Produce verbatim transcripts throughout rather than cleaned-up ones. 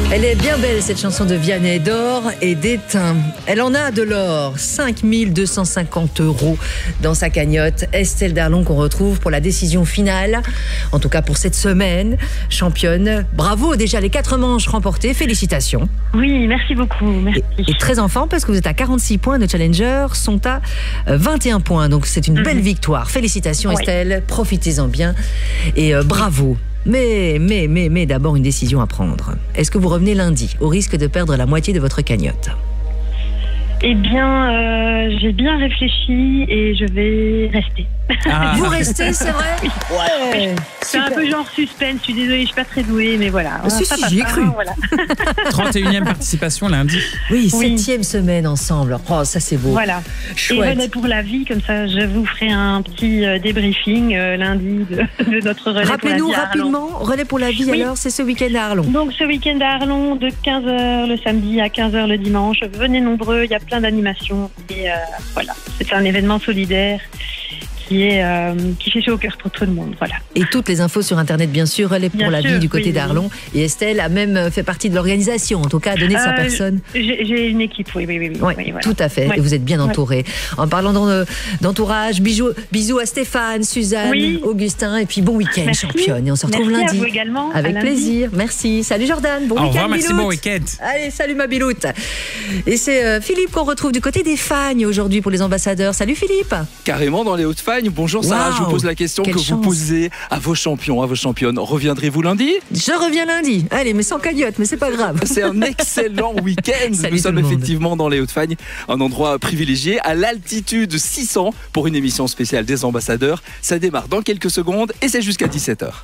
Elle est bien belle cette chanson de Vianney, d'or et d'étain. Elle en a de l'or, cinq mille deux cent cinquante euros dans sa cagnotte. Estelle Darlon qu'on retrouve pour la décision finale, en tout cas pour cette semaine. Championne, bravo, déjà les quatre manches remportées, félicitations. Oui, merci beaucoup. Merci. Et, et très en forme parce que vous êtes à quarante-six points, nos challengers sont à vingt et un points, donc c'est une belle victoire. Félicitations, oui. Estelle, profitez-en bien et euh, bravo. Mais, mais, mais, mais d'abord une décision à prendre. Est-ce que vous revenez lundi, au risque de perdre la moitié de votre cagnotte ? Eh bien, euh, j'ai bien réfléchi et je vais rester. Ah. Vous restez, c'est vrai ? Oui. Ouais. C'est un peu genre suspense, je suis désolée, je suis pas très douée, mais voilà. Si, si, j'y ai cru. Voilà. trente et unième participation lundi. Oui, oui. septième semaine ensemble. Oh, ça c'est beau. Voilà. Chouette. Et venez pour la vie, comme ça je vous ferai un petit euh, débriefing euh, lundi de, de notre relais. Rappelez-nous pour la vie rapidement, relais pour la vie, oui. Alors c'est ce week-end à Arlon. Donc ce week-end à Arlon, de quinze heures le samedi à quinze heures le dimanche. Venez nombreux, il y a plein d'animations. Et euh, voilà, c'est un événement solidaire. Qui, est, euh, qui fait chaud au cœur pour tout le monde, voilà. Et toutes les infos sur Internet, bien sûr, elle est pour bien la sûr, vie du côté oui, d'Arlon. Oui. Et Estelle a même fait partie de l'organisation, en tout cas, a donné euh, sa personne. J'ai, j'ai une équipe, oui, oui, oui. oui, oui, oui voilà. Tout à fait, oui. Et vous êtes bien entouré. Oui. En parlant d'entourage, bisous, bisous à Stéphane, Suzanne, oui. Augustin, et puis bon week-end, merci. Championne. Et on se retrouve merci lundi. À vous également, avec à plaisir, merci. Salut Jordan, bon Au week-end. Au revoir, merci, bon week-end. Allez, salut ma biloute. Et c'est euh, Philippe qu'on retrouve du côté des Fagnes aujourd'hui pour les ambassadeurs. Salut Philippe. Carrément dans les Hauts-de-Fagnes. Bonjour Sarah. Wow. Je vous pose la question Quelle que chance. Vous posez à vos champions, à vos championnes. Reviendrez-vous lundi ? Je reviens lundi. Allez, mais sans cagnotte, mais c'est pas grave. C'est un excellent week-end. Salut Nous sommes le effectivement dans les Hauts-de-Fagnes, un endroit privilégié, à l'altitude six cents pour une émission spéciale des ambassadeurs. Ça démarre dans quelques secondes et c'est jusqu'à dix-sept heures.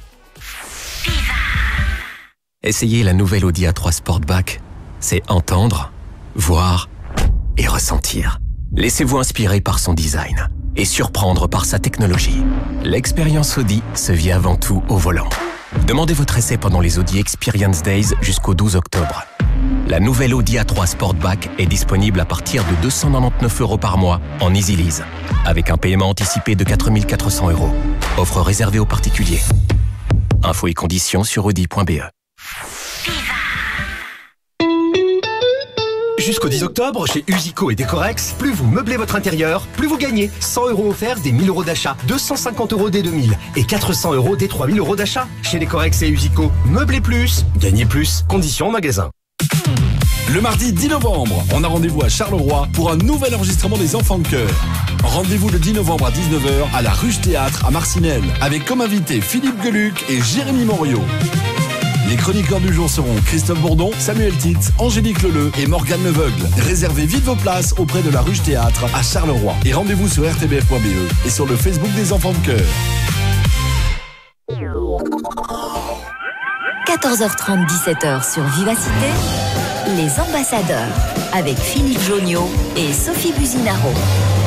Essayez la nouvelle Audi A trois Sportback. C'est entendre, voir et ressentir. Laissez-vous inspirer par son design et surprendre par sa technologie. L'expérience Audi se vit avant tout au volant. Demandez votre essai pendant les Audi Experience Days jusqu'au douze octobre. La nouvelle Audi A trois Sportback est disponible à partir de deux cent quatre-vingt-dix-neuf euros par mois en Easy Lease, avec un paiement anticipé de quatre mille quatre cents euros. Offre réservée aux particuliers. Infos et conditions sur audi point b e. Jusqu'au dix octobre, chez Usico et Decorex, plus vous meublez votre intérieur, plus vous gagnez. cent euros offerts des mille euros d'achat, deux cent cinquante euros des deux mille et quatre cents euros des trois mille euros d'achat. Chez Decorex et Usico, meublez plus, gagnez plus. Conditions en magasin. Le mardi dix novembre, on a rendez-vous à Charleroi pour un nouvel enregistrement des Enfants de Chœur. Rendez-vous le dix novembre à dix-neuf heures à la Ruche Théâtre à Marcinelle, avec comme invité Philippe Geluc et Jérémy Morio. Les chroniqueurs du jour seront Christophe Bourdon, Samuel Titz, Angélique Leleu et Morgane Leveugle. Réservez vite vos places auprès de la Ruche Théâtre à Charleroi. Et rendez-vous sur r t b f point b e et sur le Facebook des Enfants de Chœur. quatorze heures trente, dix-sept heures sur Vivacité, les ambassadeurs avec Philippe Joniot et Sophie Buzinaro.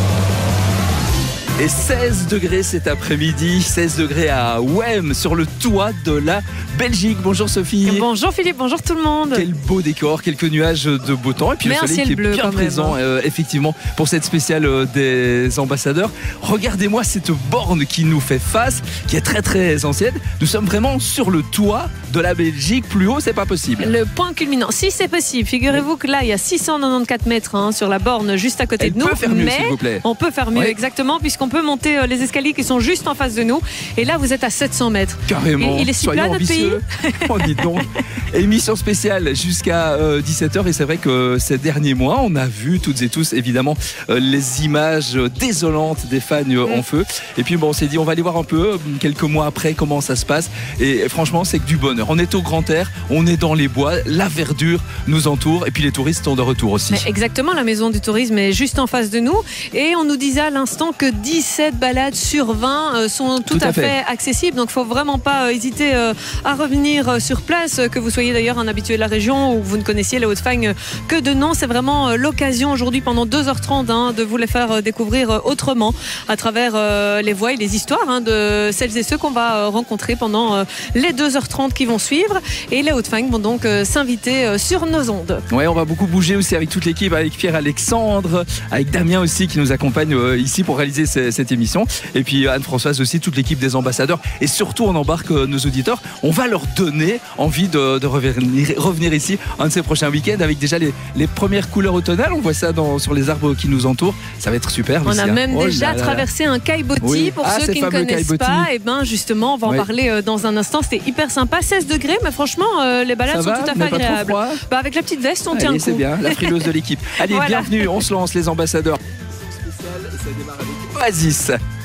Et seize degrés cet après-midi, seize degrés à Ouem, sur le toit de la Belgique. Bonjour Sophie. Bonjour Philippe, bonjour tout le monde. Quel beau décor, quelques nuages de beau temps et puis Mais le soleil qui est bien présent euh, effectivement pour cette spéciale euh, des ambassadeurs. Regardez-moi cette borne qui nous fait face, qui est très très ancienne. Nous sommes vraiment sur le toit de la Belgique, plus haut c'est pas possible. Le point culminant, si c'est possible, figurez-vous que là il y a six cent quatre-vingt-quatorze mètres hein, sur la borne juste à côté Elle de nous. Peut faire mieux, mais s'il vous plaît. On peut faire mieux ouais. exactement puisqu'on On peut monter les escaliers qui sont juste en face de nous. Et là, vous êtes à sept cents mètres. Carrément. Et il est si plat, notre pays. On dit donc. Émission spéciale jusqu'à euh, dix-sept heures. Et c'est vrai que ces derniers mois, on a vu toutes et tous, évidemment, euh, les images désolantes des Fagnes mmh. en feu. Et puis, bon, on s'est dit, on va aller voir un peu, quelques mois après, comment ça se passe. Et franchement, c'est que du bonheur. On est au grand air, on est dans les bois, la verdure nous entoure. Et puis, les touristes sont de retour aussi. Mais exactement, la maison du tourisme est juste en face de nous. Et on nous disait à l'instant que dix-sept balades sur vingt sont tout, tout à, à fait. fait accessibles. Donc, il ne faut vraiment pas hésiter à revenir sur place. Que vous soyez d'ailleurs un habitué de la région ou vous ne connaissiez les Hauts-de-Fagnes que de nom. C'est vraiment l'occasion aujourd'hui, pendant deux heures trente, hein, de vous les faire découvrir autrement à travers les voix et les histoires hein, de celles et ceux qu'on va rencontrer pendant les deux heures trente qui vont suivre. Et les Hauts-de-Fagnes vont donc s'inviter sur nos ondes. Ouais, on va beaucoup bouger aussi avec toute l'équipe, avec Pierre-Alexandre, avec Damien aussi qui nous accompagne ici pour réaliser ces cette, cette émission. Et puis Anne-Françoise aussi, toute l'équipe des ambassadeurs. Et surtout, on embarque nos auditeurs. On va leur donner envie de, de revenir, revenir ici un de ces prochains week-ends avec déjà les, les premières couleurs automnales. On voit ça dans, sur les arbres qui nous entourent. Ça va être super. On ici, a hein. même oh déjà là là traversé un caillebotis. Oui. Pour ah, ceux qui ne connaissent pas, et ben justement, on va en oui. parler euh, dans un instant. C'était hyper sympa, seize degrés, mais franchement, euh, les balades ça sont va, tout à fait mais pas trop agréables. froid. Bah, avec la petite veste, on Allez, tient le coup. c'est bien, la frileuse de l'équipe. Allez, Voilà. bienvenue, on se lance les ambassadeurs. Spécial, ça démarre avec Oasis.